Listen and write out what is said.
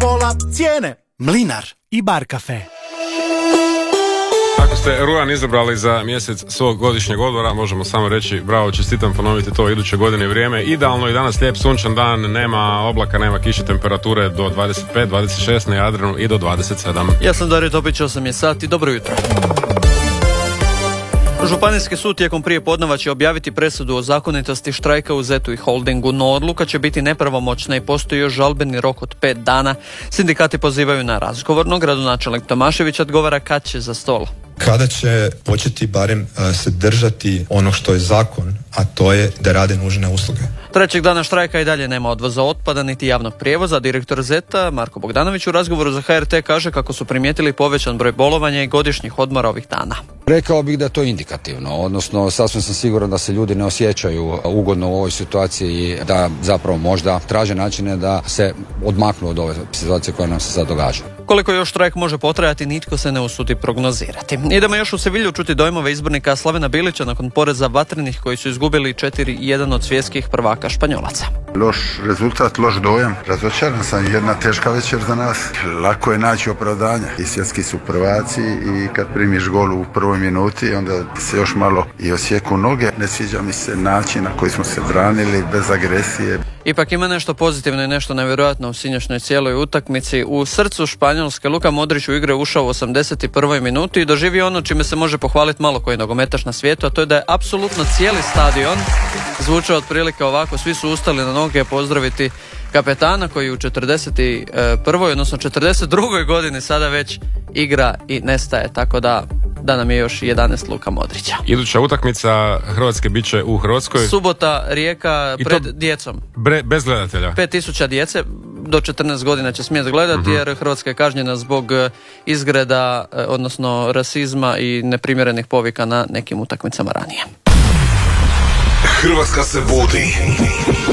pola cijene. Mlinar i Bar kafe. Ako ste rujan izabrali za mjesec svog godišnjeg odmora, možemo samo reći bravo, čestitam, ponoviti to iduće godine. Vrijeme idealno i danas lijep sunčan dan, nema oblaka, nema kiše, temperature do 25, 26 na Jadranu i do 27. Ja sam Dario Topić, 8 je sati, dobro jutro. Županijski sud tijekom prijepodneva će objaviti presudu o zakonitosti štrajka u ZET-u i Holdingu, no odluka će biti nepravomoćna i postoji još žalbeni rok od 5 dana. Sindikati pozivaju na razgovor, no gradonačelnik Tomašević odgovara kad će za stol. Kada će početi barem se držati ono što je zakon, a to je da rade nužne usluge. Trećeg dana štrajka i dalje nema odvoza otpada niti javnog prijevoza. Direktor ZET-a Marko Bogdanović u razgovoru za HRT kaže kako su primijetili povećan broj bolovanja i godišnjih odmora ovih dana. Rekao bih da je to indikativno, odnosno sasvim sam siguran da se ljudi ne osjećaju ugodno u ovoj situaciji i da zapravo možda traže načine da se odmaknu od ove situacije koja nam se sad događa. Koliko još štrajk može potrajati, nitko se ne usudi prognozirati. Idemo još u Sevilju čuti dojmove izbornika Slavena Bilića nakon poreza vatrenih koji su izgubili 4-1 od svjetskih prvaka Španjolaca. Loš rezultat, loš dojam. Razočaran sam, jedna teška večer za nas. Lako je naći opravdanja. I svjetski su prvaci i kad primiš gol u prvoj minuti, onda se još malo i osjeku noge. Ne sviđa mi se način na koji smo se branili, bez agresije. Ipak ima nešto pozitivno i nešto nevjerojatno u sinoćnoj cijeloj utakmici. U srcu Španjolske Luka Modrić u igre ušao u 81. minuti i doživio ono čime se može pohvaliti malo koji nogometaš na svijetu, a to je da je apsolutno cijeli stadion zvučao otprilike ovako. Svi su ustali na noge pozdraviti kapetana koji u 41. odnosno 42. godini sada već igra i nestaje, tako da nam je još 11 Luka Modrića. Iduća utakmica Hrvatske bit će u Hrvatskoj. Subota, Rijeka pred djecom. Bez gledatelja. 5000 djece do 14 godina će smjeti gledati jer Hrvatska je kažnjena zbog izgreda, odnosno rasizma i neprimjerenih povika na nekim utakmicama ranije. Hrvatska se budi.